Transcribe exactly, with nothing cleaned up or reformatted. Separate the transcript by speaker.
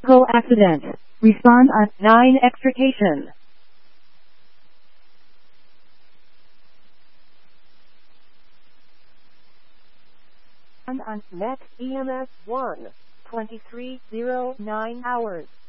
Speaker 1: Vehicle accident. Respond on nine extrication. On Met E M S one, twenty-three oh nine hours.